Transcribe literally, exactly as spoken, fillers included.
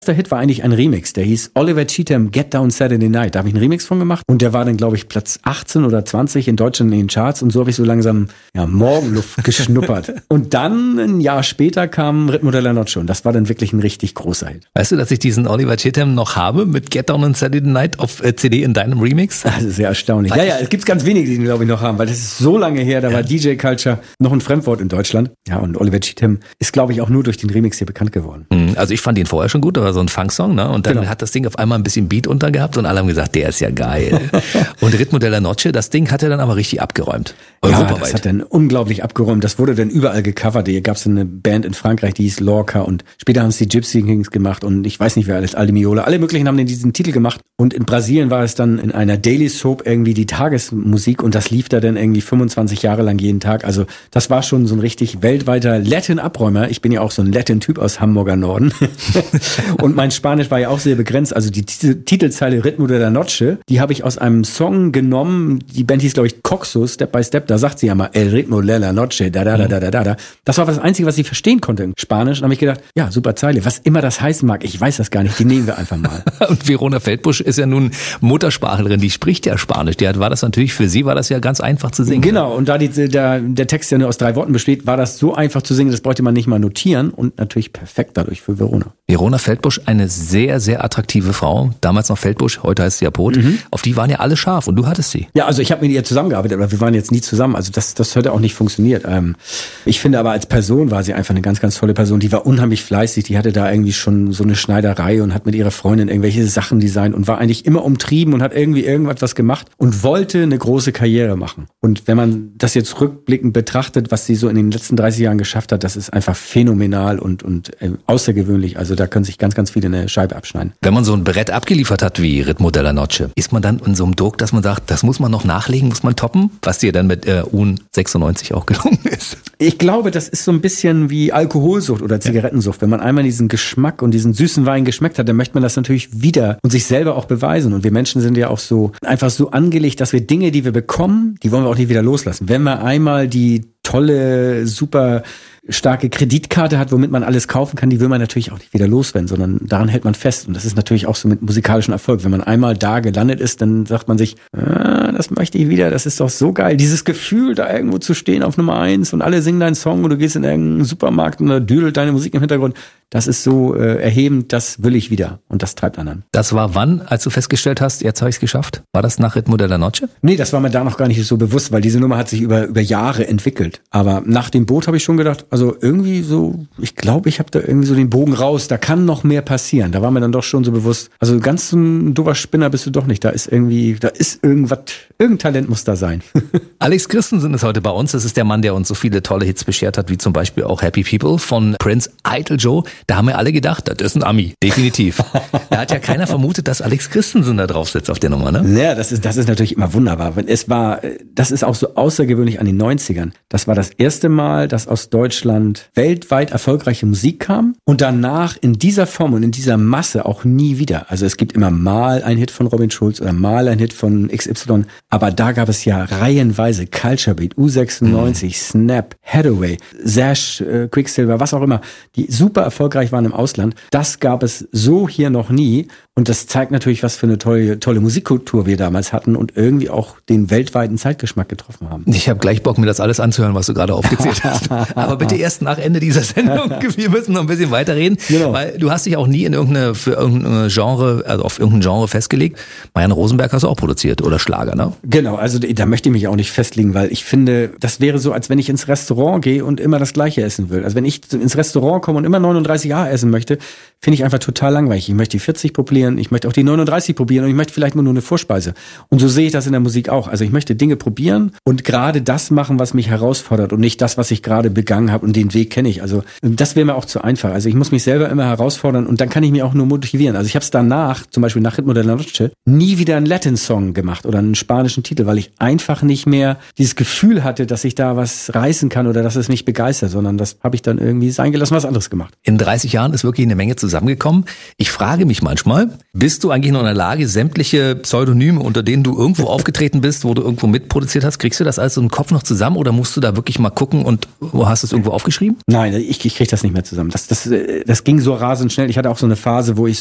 Der Hit war eigentlich ein Remix, der hieß Oliver Cheatham Get Down Saturday Night. Da habe ich einen Remix von gemacht und der war dann, glaube ich, Platz achtzehn oder zwanzig in Deutschland in den Charts und so habe ich so langsam ja, Morgenluft geschnuppert. Und dann, ein Jahr später, kam Ritmo della Noche und das war dann wirklich ein richtig großer Hit. Weißt du, dass ich diesen Oliver Cheatham noch habe mit Get Down on Saturday Night auf C D in deinem Remix? Das ist sehr erstaunlich. Ja, ja, es gibt ganz wenige, die den, glaube ich, noch haben, weil das ist so lange her, da ja. war D J Culture noch ein Fremdwort in Deutschland. Ja, und Oliver Cheatham ist, glaube ich, auch nur durch den Remix hier bekannt geworden. Also ich fand ihn vorher schon gut, da war so ein Funksong, ne? Und dann genau. hat das Ding auf einmal ein bisschen Beat untergehabt und alle haben gesagt, der ist ja geil. Und Ritmo della Noche, das Ding hat er dann aber richtig abgeräumt. Europaweit. Ja, das hat dann unglaublich abgeräumt. Das wurde dann überall gecovert. Hier gab es eine Band in Frankreich, die hieß Lorca und später haben es die Gypsy Kings gemacht und ich weiß nicht wer alles, Aldi Meola. Alle möglichen haben diesen Titel gemacht und in Brasilien war es dann in einer Daily Soap irgendwie die Tagesmusik und das lief da dann irgendwie fünfundzwanzig Jahre lang jeden Tag. Also das war schon so ein richtig weltweiter Latin-Abräumer. Ich bin ja auch so ein Latin-Typ aus Hamburger Norden und mein Spanisch war ja auch sehr begrenzt. Also die T- Titelzeile Ritmo della Noche, die habe ich aus einem Song genommen. Die Band hieß, glaube ich, Coxo, Step by Step. Da sagt sie ja mal El Ritmo della Noche, da da da da da da da. Das war das Einzige, was ich verstehen konnte in Spanisch. Und habe ich gedacht, ja, super Zeile. Was immer das heißen mag, ich weiß das gar nicht. Die nehmen wir einfach mal. Und Verona Feldbusch ist ja nun Muttersprachlerin, die spricht ja Spanisch. Die hat, war das natürlich, für sie war das ja ganz einfach zu singen. Genau, und da die, der, der Text ja nur aus drei Worten besteht, war das so einfach zu singen, das bräuchte man nicht mal notieren und natürlich perfekt dadurch für Verona. Verona Feldbusch, eine sehr, sehr attraktive Frau. Damals noch Feldbusch, heute heißt sie ja Pot. Mhm. Auf die waren ja alle scharf und du hattest sie. Ja, also ich habe mit ihr zusammengearbeitet, aber wir waren jetzt nie zusammen. Also das, das hätte auch nicht funktioniert. Ähm, ich finde aber als Person war sie einfach eine ganz, ganz tolle Person. Die war unheimlich fleißig. Die hatte da irgendwie schon so eine Schneiderei und hat mit ihrer Freundin irgendwelche Sachen designt und war eigentlich immer umtrieben und hat irgendwie irgendwas was gemacht und wollte eine große Karriere machen. Und wenn man das jetzt rückblickend betrachtet, was sie so in den letzten dreißig Jahren geschafft hat, das ist einfach phänomenal und, und äh, außergewöhnlich. Also da können sich ganz, ganz viele eine Scheibe abschneiden. Wenn man so ein Brett abgeliefert hat wie Ritmo della Noche, ist man dann in so einem Druck, dass man sagt, das muss man noch nachlegen, muss man toppen, was dir dann mit äh, U N sechsundneunzig auch gelungen ist? Ich glaube, das ist so ein bisschen wie Alkoholsucht oder Zigarettensucht. Wenn man einmal diesen Geschmack und diesen süßen Wein geschmeckt hat, dann möchte man das natürlich wieder und sich selber auch beweisen. Und wir Menschen sind ja auch so einfach so angelegt, dass wir Dinge, die wir bekommen, die wollen wir auch nicht wieder loslassen. Wenn wir einmal die tolle, super starke Kreditkarte hat, womit man alles kaufen kann, die will man natürlich auch nicht wieder loswerden, sondern daran hält man fest. Und das ist natürlich auch so mit musikalischem Erfolg. Wenn man einmal da gelandet ist, dann sagt man sich, ah, das möchte ich wieder, das ist doch so geil. Dieses Gefühl, da irgendwo zu stehen auf Nummer eins und alle singen deinen Song und du gehst in irgendeinen Supermarkt und da düdelt deine Musik im Hintergrund. Das ist so äh, erhebend, das will ich wieder. Und das treibt anderen. Das war wann, als du festgestellt hast, jetzt habe ich es geschafft? War das nach Ritmo della Noche? Nee, das war mir da noch gar nicht so bewusst, weil diese Nummer hat sich über über Jahre entwickelt. Aber nach dem Boot habe ich schon gedacht, also irgendwie so, ich glaube, ich habe da irgendwie so den Bogen raus, da kann noch mehr passieren. Da war mir dann doch schon so bewusst, also ganz so ein doofer Spinner bist du doch nicht. Da ist irgendwie, da ist irgendwas, irgendein Talent muss da sein. Alex Christensen ist heute bei uns. Das ist der Mann, der uns so viele tolle Hits beschert hat, wie zum Beispiel auch Happy People von Prince, Idol Joe. Da haben wir alle gedacht, das ist ein Ami, definitiv. Da hat ja keiner vermutet, dass Alex Christensen da drauf sitzt auf der Nummer, ne? Ja, das ist, das ist natürlich immer wunderbar. Es war, das ist auch so außergewöhnlich an den neunzigern. Das war das erste Mal, dass aus Deutschland weltweit erfolgreiche Musik kam und danach in dieser Form und in dieser Masse auch nie wieder. Also es gibt immer mal ein Hit von Robin Schulz oder mal ein Hit von X Y, aber da gab es ja reihenweise Culture Beat, U sechsundneunzig, mhm. Snap, Hathaway, Sash, äh, Quicksilver, was auch immer, die super erfolgreich waren im Ausland. Das gab es so hier noch nie. Und das zeigt natürlich, was für eine tolle, tolle Musikkultur wir damals hatten und irgendwie auch den weltweiten Zeitgeschmack getroffen haben. Ich habe gleich Bock, mir das alles anzuhören, was du gerade aufgezählt hast. Aber bitte erst nach Ende dieser Sendung. Wir müssen noch ein bisschen weiterreden, genau. Weil du hast dich auch nie in irgendeine, für irgendein Genre, also auf irgendein Genre festgelegt. Marianne Rosenberg hast du auch produziert oder Schlager, ne? Genau, also da möchte ich mich auch nicht festlegen, weil ich finde, das wäre so, als wenn ich ins Restaurant gehe und immer das Gleiche essen will. Also wenn ich ins Restaurant komme und immer neununddreißig A essen möchte, finde ich einfach total langweilig. Ich möchte die vierzig probieren, ich möchte auch die neununddreißig probieren und ich möchte vielleicht nur eine Vorspeise. Und so sehe ich das in der Musik auch. Also ich möchte Dinge probieren und gerade das machen, was mich herausfordert und nicht das, was ich gerade begangen habe und den Weg kenne ich. Also das wäre mir auch zu einfach. Also ich muss mich selber immer herausfordern und dann kann ich mich auch nur motivieren. Also ich habe es danach, zum Beispiel nach Ritmo della Noche, nie wieder einen Latin-Song gemacht oder einen spanischen Titel, weil ich einfach nicht mehr dieses Gefühl hatte, dass ich da was reißen kann oder dass es mich begeistert, sondern das habe ich dann irgendwie sein gelassen, was anderes gemacht. In dreißig Jahren ist wirklich eine Menge zusammengekommen. Ich frage mich manchmal, Bist du eigentlich noch in der Lage, sämtliche Pseudonyme, unter denen du irgendwo aufgetreten bist, wo du irgendwo mitproduziert hast, kriegst du das alles so im Kopf noch zusammen oder musst du da wirklich mal gucken und wo hast du es irgendwo aufgeschrieben? Nein, ich, ich krieg das nicht mehr zusammen. Das, das, das ging so rasend schnell. Ich hatte auch so eine Phase, wo ich